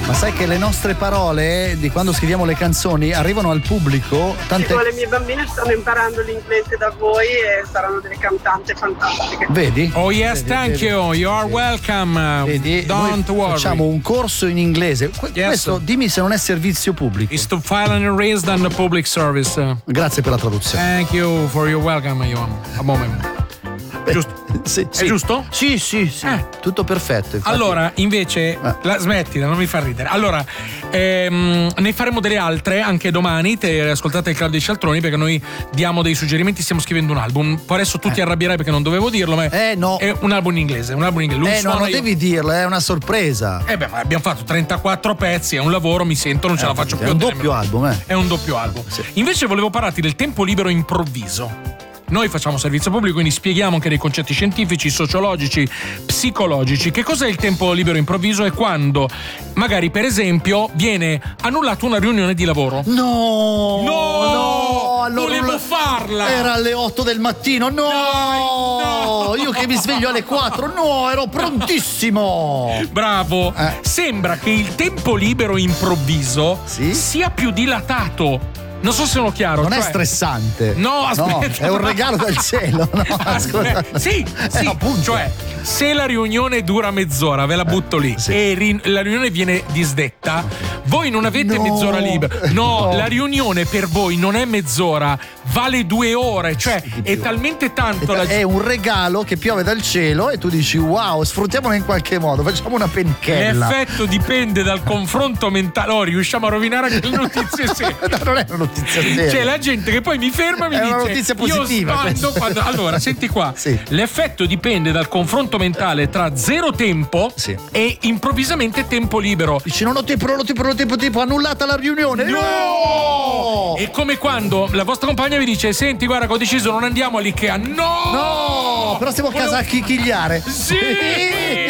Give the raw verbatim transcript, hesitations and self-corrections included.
Ma sai che le nostre parole di quando scriviamo le canzoni arrivano al pubblico? Tante... Tipo, le mie bambine stanno imparando l'inglese da voi e saranno delle cantanti fantastiche. Vedi? Oh yes, vedi, thank vedi, you. You are vedi. welcome. Vedi? Don't Noi worry. facciamo un corso in inglese. Que- Yes. Questo dimmi se non è servizio pubblico. It's to file and erase than the public service. Grazie per la traduzione. Thank you for your welcome, Johan. A moment. Giusto? Sì, sì. È giusto? Sì, sì, sì. Eh. Tutto perfetto. Infatti. Allora, invece, Eh. la, smettila, non mi fa ridere. Allora, ehm, ne faremo delle altre anche domani. Te, ascoltate il Club dei Cialtroni perché noi diamo dei suggerimenti. Stiamo scrivendo un album. Poi adesso tu ti arrabbierai perché non dovevo dirlo, ma Eh, no. è un album in inglese. Un album in inglese. Lui Eh no, suona, non io- devi dirlo, è una sorpresa. Eh beh, ma abbiamo fatto trentaquattro pezzi, è un lavoro, mi sento, non ce la faccio È più. un a tenere- doppio album, eh. È un doppio album. Sì. Invece volevo parlarti del tempo libero improvviso. Noi facciamo servizio pubblico, quindi spieghiamo anche dei concetti scientifici, sociologici, psicologici. Che cos'è il tempo libero improvviso? È quando, magari per esempio, viene annullata una riunione di lavoro. No! No! No! Allora, Volevo farla! Era alle otto del mattino, no! No! Io che mi sveglio alle quattro, no, ero prontissimo! Bravo! Eh. Sembra che il tempo libero improvviso Sì? sia più dilatato. Non so se sono chiaro. Non cioè... è stressante. No, aspetta. è un regalo dal cielo. No, Aspetta, ascolta. sì, sì, Eh, appunto. cioè se la riunione dura mezz'ora, ve la butto lì, sì. e ri- la riunione viene disdetta, voi non avete No. mezz'ora libera. No, No. la riunione per voi non è mezz'ora, vale due ore, cioè Sì, di è più. talmente tanto la È un regalo che piove dal cielo e tu dici wow, sfruttiamolo in qualche modo, facciamo una penchella. L'effetto dipende dal confronto mentale. Oh, riusciamo a rovinare anche le notizie serie. No, non è una notizia seria. C'è la gente che poi mi ferma e mi È dice una notizia positiva, io spando questa. quando... Allora, senti qua. Sì. L'effetto dipende dal confronto mentale tra zero tempo Sì. e improvvisamente tempo libero. Dici non ho tempo, non ho tempo, non ho tempo, tempo, annullata la riunione. No! È come quando la vostra compagna vi dice senti guarda che ho deciso non andiamo all'Ikea. No! No! Però stiamo a casa a chichigliare. Sì!